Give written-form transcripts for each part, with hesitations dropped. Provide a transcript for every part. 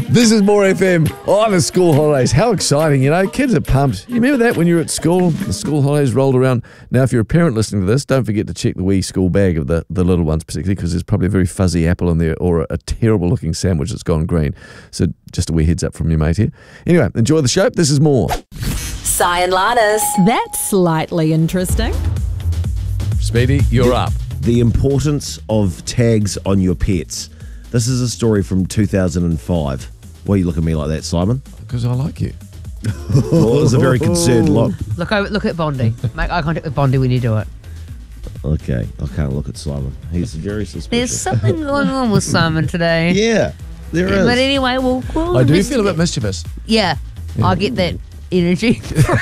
This is More FM on the school holidays. How exciting, you know. Kids are pumped. You remember that when you were at school? The school holidays rolled around. Now, if you're a parent listening to this, don't forget to check the wee school bag of the little ones, particularly because there's probably a very fuzzy apple in there or a terrible-looking sandwich that's gone green. So just a wee heads up from your mate here. Anyway, enjoy the show. This is More. Si and Lana's. That's slightly interesting. Speedy, you're up. The importance of tags on your pets. This is a story from 2005. Why are you looking at me like that, Simon? Because I like you. Well, it was a very concerned look. Look at Bondi. Make eye contact with Bondi when you do it. Okay, I can't look at Simon. He's very suspicious. There's something going on with Simon today. Yeah, there is. But anyway, we'll I do feel a bit mischievous. Yeah, I get that energy.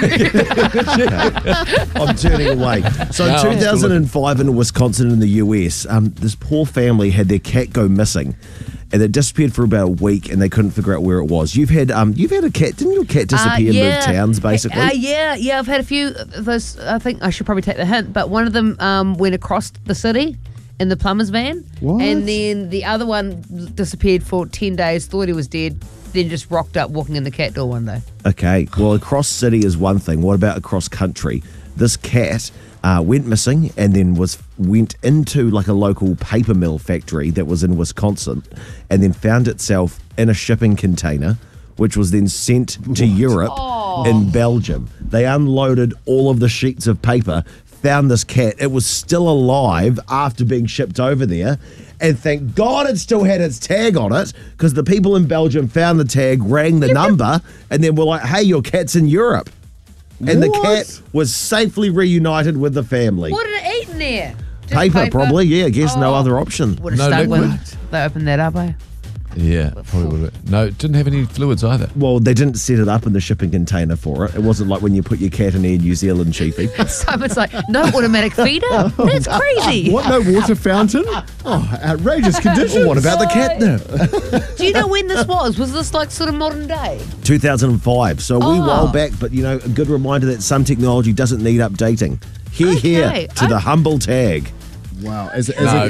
I'm turning away. So No, 2005 in Wisconsin in the US, this poor family had their cat go missing. And it disappeared for about a week, and they couldn't figure out where it was. You've had a cat, didn't your cat disappear and move towns, basically? Yeah, I've had a few of those. I think I should probably take the hint, but one of them went across the city in the plumber's van. What? And then the other one disappeared for 10 days, thought he was dead, then just rocked up walking in the cat door one day. Okay, well, across city is one thing. What about across country? This cat went missing and then went into like a local paper mill factory that was in Wisconsin, and then found itself in a shipping container, which was then sent to Europe in Belgium. They unloaded all of the sheets of paper, found this cat. It was still alive after being shipped over there, and thank God it still had its tag on it, because the people in Belgium found the tag, rang the number, and then were like, hey, your cat's in Europe. And the cat was safely reunited with the family. What did it eat in there? Just Paper, probably. Yeah, I guess no other option. Would have No stuck liquid? with they opened that up, eh? Yeah, probably would have. No, it didn't have any fluids either. Well, they didn't set it up in the shipping container for it. It wasn't like when you put your cat in Air New Zealand, Chiefy. Simon's like, no automatic feeder? That's crazy. What, no water fountain? Oh, outrageous conditions. What about the catnip? Do you know when this was? Was this like sort of modern day? 2005, so a wee while back, but you know, a good reminder that some technology doesn't need updating. Here to the humble tag. Wow. As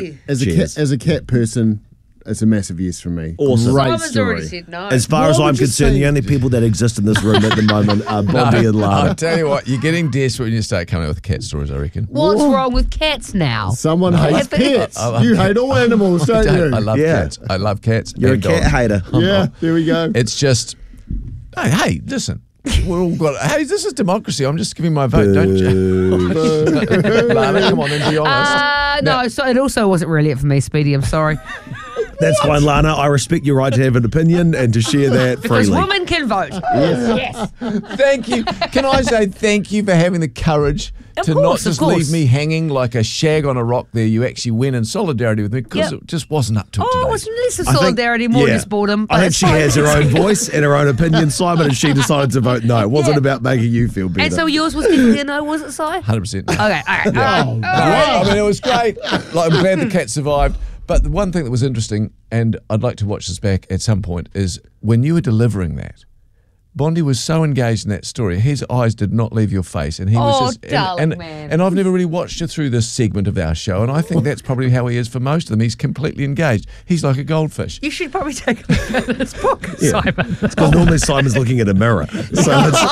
a cat person, it's a massive yes from me. Awesome. Great Simon's already story. said no. As far as What I'm would you concerned, say? the only people that exist in this room at the moment are Bondi and I'll Lana. tell you what, you're getting desperate when you start coming up with cat stories, I reckon. What's wrong with cats now? Someone hates pets. I love You cats. hate all animals, don't you? I love Yeah. cats. I love cats. You're a and cat dogs. hater. Yeah, there we go. It's just, hey, listen. We're all got. Hey, this is democracy. I'm just giving my vote, don't you? Lana, come on, then be honest. No, so it also wasn't really it for me, Speedy. I'm sorry. That's fine, Lana. I respect your right to have an opinion and to share that Because freely. women can vote. Yes. Thank you. Can I say thank you for having the courage to not course, of just course. leave me hanging like a shag on a rock there. You actually went in solidarity with me because Yep. it just wasn't up to it Oh, today. it was less of I think- solidarity, more yeah. just boredom. I but think it's she fine. has her own voice and her own opinion, Simon, and she decided to vote no. It wasn't Yeah. about making you feel better. And so yours was definitely a no, was it, Si? 100%. Okay, all right. No, I mean, it was great. Like, I'm glad the cat survived. But the one thing that was interesting, and I'd like to watch this back at some point, is when you were delivering that, Bondi was so engaged in that story, his eyes did not leave your face, and he was just. darling man. And I've never really watched you through this segment of our show, and I think that's probably how he is for most of them. He's completely engaged. He's like a goldfish. You should probably take a look at this book, Simon. Because normally Simon's looking at a mirror. So it's,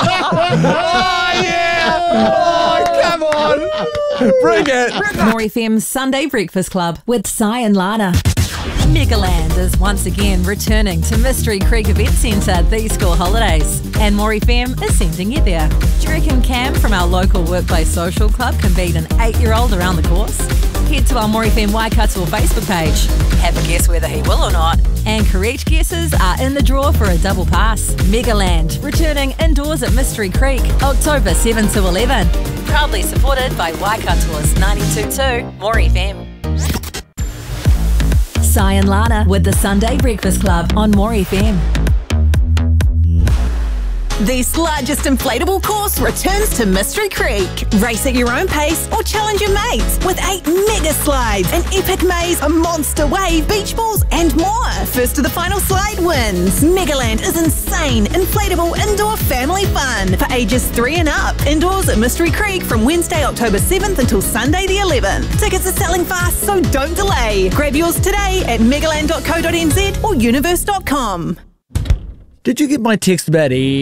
Oh yeah! Oh, come on! Bring it! More FM's Sunday Breakfast Club with Si and Lana. Megaland is once again returning to Mystery Creek Event Centre these school holidays, and More FM is sending you there. Do you reckon Cam from our local workplace social club can beat an 8-year-old around the course? Head to our More FM Waikato Facebook page. Have a guess whether he will or not. And correct guesses are in the draw for a double pass. Megaland, returning indoors at Mystery Creek, October 7 to 11. Proudly supported by Waikato's 92.2 More FM. Si and Lana with the Sunday Breakfast Club on More FM. This largest inflatable course returns to Mystery Creek. Race at your own pace or challenge your mates with 8 mega slides, an epic maze, a monster wave, beach balls and more. First to the final slide wins. Megaland is insane, inflatable indoor family fun for ages 3 and up. Indoors at Mystery Creek from Wednesday, October 7th until Sunday the 11th. Tickets are selling fast, so don't delay. Grab yours today at megaland.co.nz or universe.com. Did you get my text about eggs?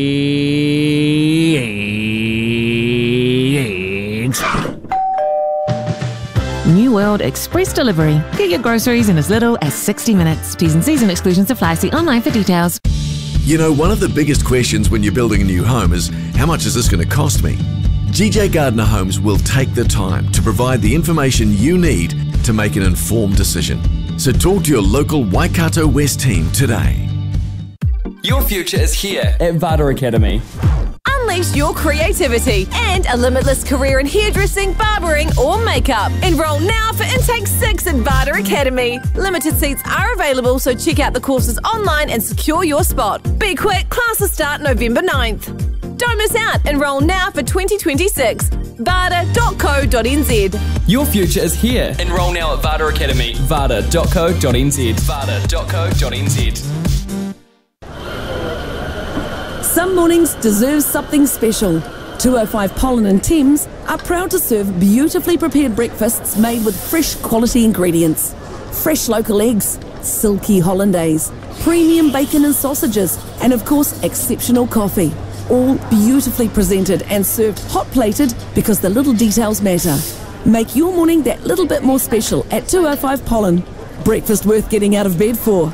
New World Express Delivery. Get your groceries in as little as 60 minutes. T's and C's and exclusions apply. See online for details. You know, one of the biggest questions when you're building a new home is, how much is this going to cost me? GJ Gardner Homes will take the time to provide the information you need to make an informed decision. So talk to your local Waikato West team today. Your future is here at Vada Academy. Unleash your creativity and a limitless career in hairdressing, barbering or makeup. Enroll now for Intake 6 at Vada Academy. Limited seats are available, so check out the courses online and secure your spot. Be quick, classes start November 9th. Don't miss out. Enroll now for 2026. Vada.co.nz. Your future is here. Enroll now at Vada Academy. Vada.co.nz. Vada.co.nz. Some mornings deserve something special. 205 Pollen and Thames are proud to serve beautifully prepared breakfasts made with fresh quality ingredients. Fresh local eggs, silky hollandaise, premium bacon and sausages, and of course exceptional coffee. All beautifully presented and served hot-plated because the little details matter. Make your morning that little bit more special at 205 Pollen. Breakfast worth getting out of bed for.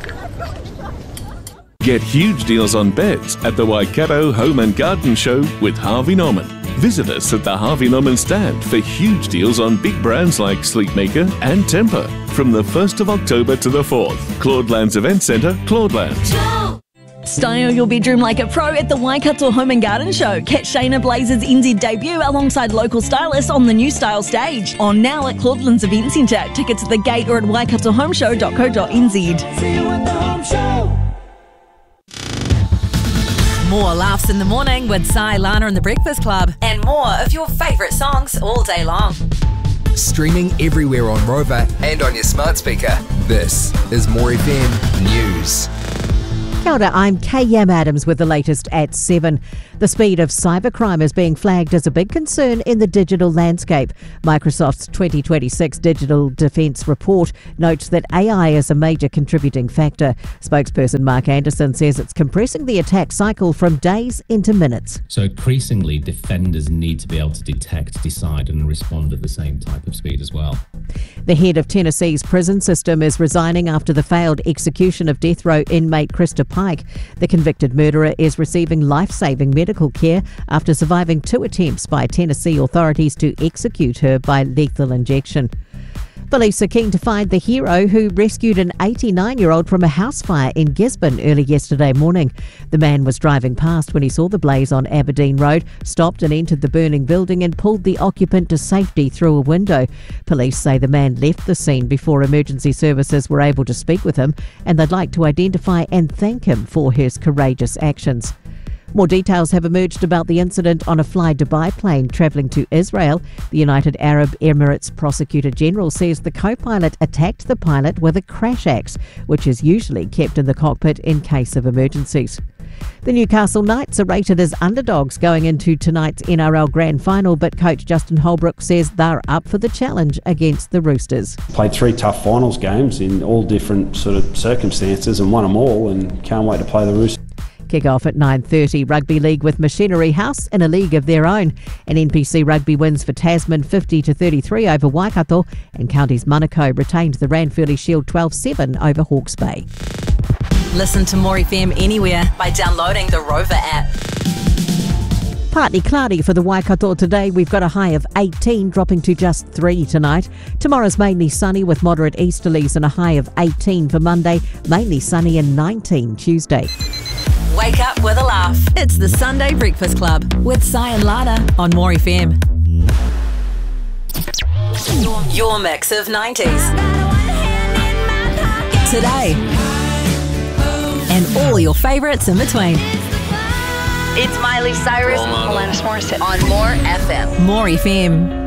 Get huge deals on beds at the Waikato Home and Garden Show with Harvey Norman. Visit us at the Harvey Norman stand for huge deals on big brands like Sleepmaker and Tempur from the 1st of October to the 4th. Claudelands Event Centre, Claudelands. Style your bedroom like a pro at the Waikato Home and Garden Show. Catch Shayna Blazer's NZ debut alongside local stylists on the new style stage. On now at Claudelands Event Centre. Tickets at the gate or at waikatohomeshow.co.nz. See you at the home show. More laughs in the morning with Sai, Lana and the Breakfast Club. And more of your favourite songs all day long. Streaming everywhere on Rover and on your smart speaker. This is More FM News. Kia ora, I'm K.M. Adams with the latest at 7. The speed of cybercrime is being flagged as a big concern in the digital landscape. Microsoft's 2026 Digital Defence Report notes that AI is a major contributing factor. Spokesperson Mark Anderson says it's compressing the attack cycle from days into minutes. So increasingly, defenders need to be able to detect, decide and respond at the same type of speed as well. The head of Tennessee's prison system is resigning after the failed execution of death row inmate Krista Pike. The convicted murderer is receiving life-saving medical care after surviving 2 attempts by Tennessee authorities to execute her by lethal injection. Police are keen to find the hero who rescued an 89-year-old from a house fire in Gisborne early yesterday morning. The man was driving past when he saw the blaze on Aberdeen Road, stopped and entered the burning building and pulled the occupant to safety through a window. Police say the man left the scene before emergency services were able to speak with him, and they'd like to identify and thank him for his courageous actions. More details have emerged about the incident on a Fly Dubai plane travelling to Israel. The United Arab Emirates Prosecutor General says the co-pilot attacked the pilot with a crash axe, which is usually kept in the cockpit in case of emergencies. The Newcastle Knights are rated as underdogs going into tonight's NRL Grand Final, but coach Justin Holbrook says they're up for the challenge against the Roosters. Played 3 tough finals games in all different sort of circumstances and won them all, and can't wait to play the Roosters. Kick-off at 9:30. Rugby League with Machinery House in a league of their own. And NPC Rugby wins for Tasman 50-33 over Waikato, and Counties Manukau retained the Ranfurly Shield 12-7 over Hawke's Bay. Listen to More FM anywhere by downloading the Rover app. Partly cloudy for the Waikato today. We've got a high of 18, dropping to just 3 tonight. Tomorrow's mainly sunny with moderate easterlies and a high of 18 for Monday. Mainly sunny and 19 Tuesday. Wake up with a laugh. It's the Sunday Breakfast Club with Sai and Lana on More FM. Your mix of 90s. Today. And all your favourites in between. It's Miley Cyrus and Alanis Morissette on More FM. More FM.